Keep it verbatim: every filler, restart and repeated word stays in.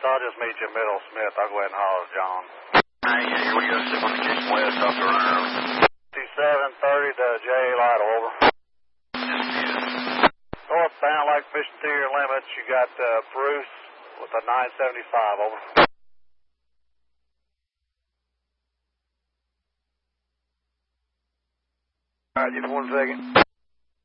I'll just meet you in Middle Smith. I'll go ahead and holler at John. Hey, yeah, here we go. Sip on the Jason West off the road. fifty-seven thirty to J A Light, over. Just good. Northbound, like fishing through your limits, you got uh, Bruce with a nine seventy-five, over. All right, just one second.